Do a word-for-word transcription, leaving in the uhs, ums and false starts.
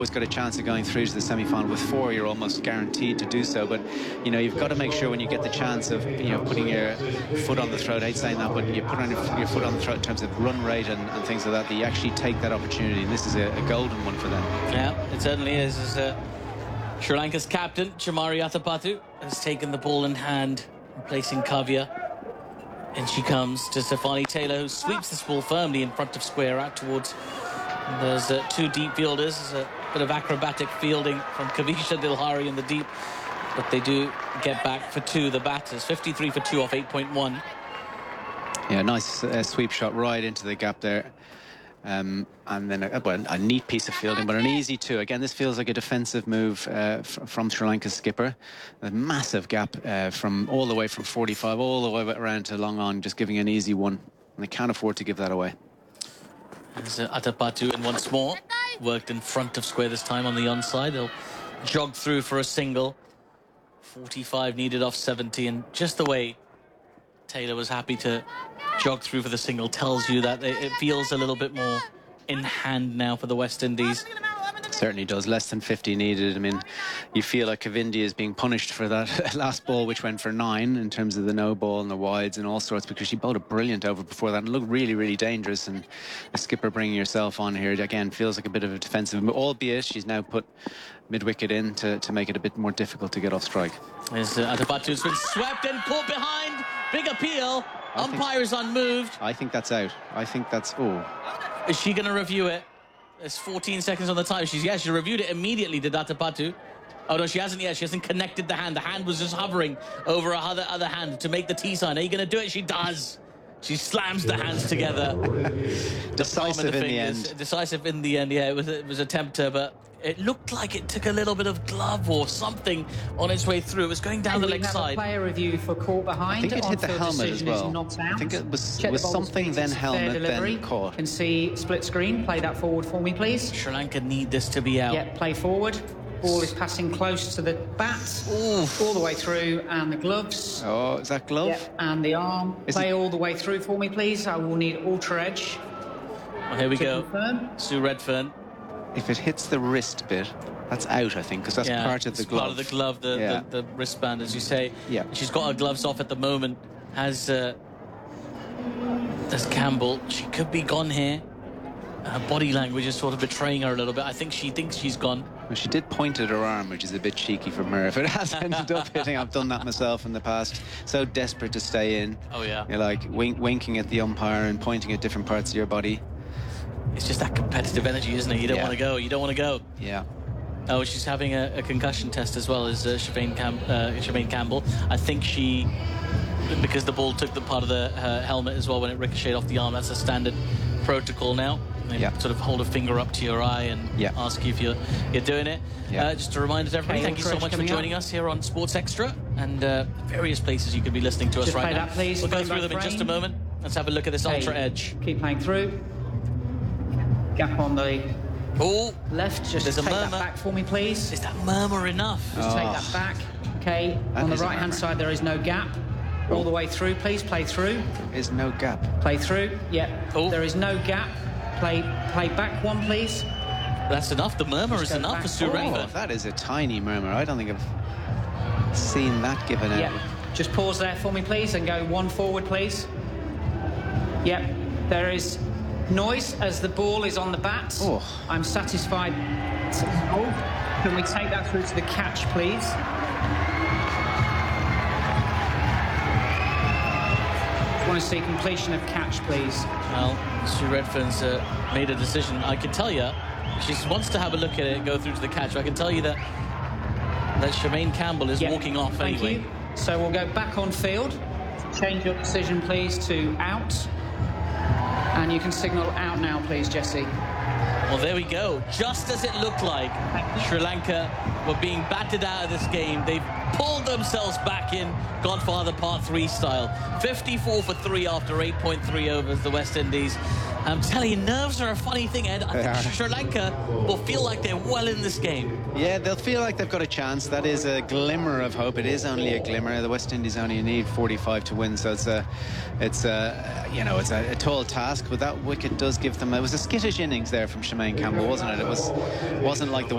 got a chance of going through to the semi-final. With four, you're almost guaranteed to do so. But you know, you've got to make sure when you get the chance of you know putting your foot on the throat. I hate saying that, but you put on your, your foot on the throat in terms of run rate and, and things like that. That you actually take that opportunity. And this is a, a golden one for them. Yeah, it certainly is. As uh, Sri Lanka's captain Chamari Athapattu has taken the ball in hand, replacing Kavya. And she comes to Stefani Taylor, who sweeps this ball firmly in front of square out towards. There's uh, two deep fielders. There's a bit of acrobatic fielding from Kavisha Dilhari in the deep, but they do get back for two, the batters. fifty-three for two off eight point one. Yeah, nice uh, sweep shot right into the gap there. Um, and then a, well, a neat piece of fielding, but an easy two. Again, this feels like a defensive move uh, from Sri Lanka's skipper. A massive gap uh, from all the way from forty-five all the way around to long on, just giving an easy one. And they can't afford to give that away. There's uh, Athapattu in once more. Worked in front of square this time on the onside. They'll jog through for a single. forty-five needed off seventy, and just the way Taylor was happy to jog through for the single tells you that it feels a little bit more in hand now for the West Indies. Certainly does. Less than fifty needed. I mean, you feel like Kavindi is being punished for that last ball, which went for nine in terms of the no ball and the wides and all sorts, because she bowled a brilliant over before that and looked really, really dangerous. And the skipper bringing yourself on here again feels like a bit of a defensive, albeit she's now put mid wicket in to, to make it a bit more difficult to get off strike. There's uh, Athapattu's been swept and caught behind. Big appeal. I Umpire is unmoved. I think that's out. I think that's oh. Is she going to review it? There's fourteen seconds on the time. She's yeah, she reviewed it immediately, did Athapattu. Oh no, she hasn't yet. She hasn't connected the hand. The hand was just hovering over her other other hand to make the T sign. Are you going to do it? She does. She slams the hands together. Decisive the in the end. Decisive in the end. Yeah, it was it was a tempter, but it looked like it took a little bit of glove or something on its way through. It was going down and the we leg have side. A player review for caught behind. I think it hit the helmet as well. I think it was, Check was the something then helmet, then caught. Can see split screen. Play that forward for me, please. Sri Lanka need this to be out. Yeah, play forward. Ball is passing close to the bat, Oof. all the way through, and the gloves. Oh, is that glove? Yeah, and the arm. Is play it... all the way through for me, please. I will need ultra edge. Well, here we to go. Confirm. Sue Redfern. If it hits the wrist bit, that's out, I think, because that's yeah, part of the it's glove. part of the glove, the, yeah. the, the wristband, as you say. Yeah. She's got her gloves off at the moment. Has uh, as Campbell. She could be gone here. Her body language is sort of betraying her a little bit. I think she thinks she's gone. Well, she did point at her arm, which is a bit cheeky from her. If it has ended up hitting, I've done that myself in the past. So desperate to stay in. Oh, yeah. You're like wink, winking at the umpire and pointing at different parts of your body. It's just that competitive energy, isn't it? You don't yeah. want to go. You don't want to go. Yeah. Oh, she's having a, a concussion test as well as uh, Siobhan Cam uh, Siobhan Campbell. I think she, because the ball took the part of the uh, helmet as well when it ricocheted off the arm. That's a standard protocol now. They yeah. sort of hold a finger up to your eye and yeah. ask you if you're you're doing it. Yeah. Uh, just a reminder to everybody, okay, thank you so much for joining up. us here on Sports Extra and uh, various places you could be listening to just us right play now. That, please. We'll play go through them frame. in just a moment. Let's have a look at this okay. Ultra Edge. Keep playing through. Gap on the oh, left. Just there's take a murmur. that back for me, please. Is that murmur enough? Just oh. take that back. Okay. That on the right hand side, there is no gap. Oh. All the way through, please. Play through. There is no gap. Play through. Yeah. Oh. There is no gap. Play play back one, please. That's enough. The murmur Just is enough back. for Sue Oh, Redfern. that is a tiny murmur. I don't think I've seen that given out. Yeah. Just pause there for me, please, and go one forward, please. Yep. There is noise as the ball is on the bat. Oh. I'm satisfied. Can we take that through to the catch, please? I want to see completion of catch, please. Well, Sue Redfern's uh, made a decision. I can tell you, she wants to have a look at it and go through to the catch. I can tell you that that Siobhan Campbell is yep. walking off Thank anyway. You. So we'll go back on field. Change your decision, please, to out. And you can signal out now, please, Jesse. Well, there we go. Just as it looked like Sri Lanka were being battered out of this game, they've pulled themselves back in, Godfather Part three style. fifty-four for three after eight point three overs, the West Indies. I'm telling you, nerves are a funny thing, Ed. I think Sri Lanka will feel like they're well in this game. Yeah, they'll feel like they've got a chance. That is a glimmer of hope. It is only a glimmer. The West Indies only need forty-five to win, so it's a, it's a, you know, it's a, a tall task. But that wicket does give them. It was a skittish innings there from Shemaine Campbell, wasn't it? It was, wasn't like the